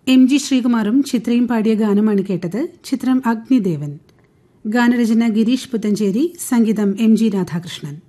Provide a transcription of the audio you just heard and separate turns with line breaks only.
MG ശ്രീകുമാറും ചിത്രയും പാടിയ ഗാനമാണ് കേട്ടത്. ചിത്രം അഗ്നിദേവൻ. ഗാനരചന ഗിരീഷ് പുത്തഞ്ചേരി, സംഗീതം MG രാധാകൃഷ്ണൻ.